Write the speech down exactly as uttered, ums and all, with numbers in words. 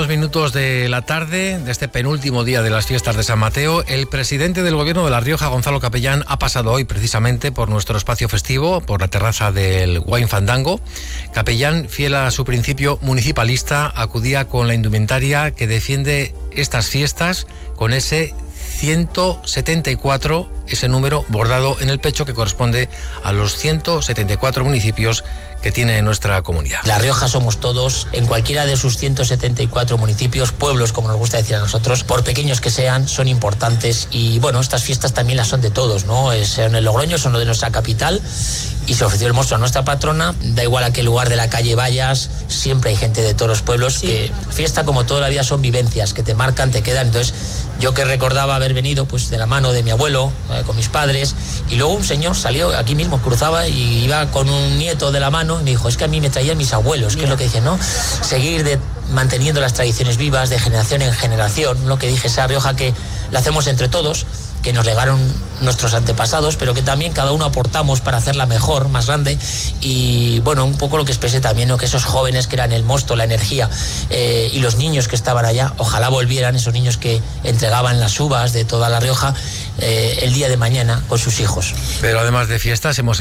Dos minutos de la tarde de este penúltimo día de las fiestas de San Mateo, el presidente del Gobierno de La Rioja, Gonzalo Capellán, ha pasado hoy precisamente por nuestro espacio festivo, por la terraza del Wine Fandango. Capellán, fiel a su principio municipalista, acudía con la indumentaria que defiende estas fiestas, con ese ciento setenta y cuatro, ese número bordado en el pecho que corresponde a los ciento setenta y cuatro municipios que tiene nuestra comunidad. La Rioja somos todos, en cualquiera de sus ciento setenta y cuatro municipios, pueblos, como nos gusta decir a nosotros, por pequeños que sean, son importantes. Y bueno, estas fiestas también las son de todos, ¿no? Son el Logroño, son lo de nuestra capital, y se ofreció el mosto a nuestra patrona. Da igual a qué lugar de la calle vayas, siempre hay gente de todos los pueblos. Sí. Que fiesta, como toda la vida, son vivencias que te marcan, te quedan. Entonces, yo que recordaba haber venido pues de la mano de mi abuelo, eh, con mis padres, y luego un señor salió aquí mismo, cruzaba y iba con un nieto de la mano y me dijo, es que a mí me traían mis abuelos. Mira. Que es lo que dicen, ¿no? Seguir de, manteniendo las tradiciones vivas de generación en generación, lo que dije, esa Rioja que la hacemos entre todos, que nos legaron nuestros antepasados, pero que también cada uno aportamos para hacerla mejor, más grande. Y bueno, un poco lo que expresé también, ¿no? Que esos jóvenes que eran el mosto, la energía, eh, y los niños que estaban allá, ojalá volvieran, esos niños que entregaban las uvas de toda La Rioja, eh, el día de mañana con sus hijos. Pero además de fiestas, hemos